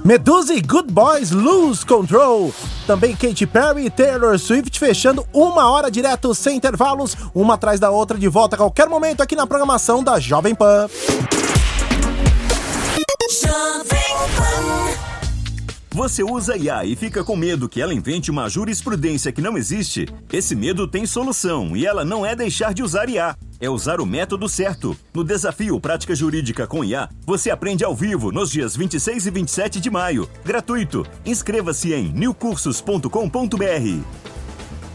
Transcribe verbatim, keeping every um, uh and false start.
Medusa e Good Boys Lose Control. Também Katy Perry e Taylor Swift fechando uma hora direto sem intervalos, uma atrás da outra, de volta a qualquer momento aqui na programação da Jovem Pan. Jovem Pan. Você usa I A e fica com medo que ela invente uma jurisprudência que não existe? Esse medo tem solução e ela não é deixar de usar I A. É usar o método certo. No Desafio Prática Jurídica com I A, você aprende ao vivo nos dias vinte e seis e vinte e sete de maio. Gratuito. Inscreva-se em new cursos ponto com ponto b r.